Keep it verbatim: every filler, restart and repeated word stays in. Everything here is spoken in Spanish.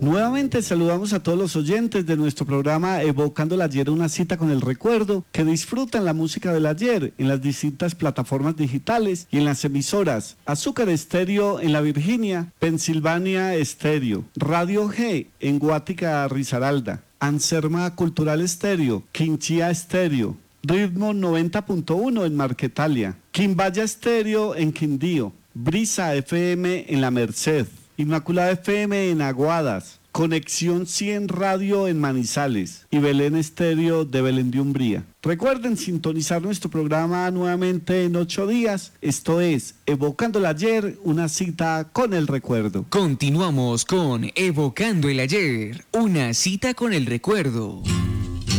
Nuevamente saludamos a todos los oyentes de nuestro programa Evocando el Ayer, una cita con el recuerdo, que disfrutan la música del ayer en las distintas plataformas digitales y en las emisoras Azúcar Estéreo en la Virginia, Pensilvania Estéreo, Radio G en Guática, Risaralda, Anserma Cultural Estéreo, Quinchía Estéreo, Ritmo noventa punto uno en Marquetalia, Quimbaya Estéreo en Quindío, Brisa F M en La Merced, Inmaculada F M en Aguadas, Conexión cien Radio en Manizales y Belén Estéreo de Belén de Umbría. Recuerden sintonizar nuestro programa nuevamente en ocho días. Esto es Evocando el Ayer, una cita con el recuerdo. Continuamos con Evocando el Ayer, una cita con el recuerdo.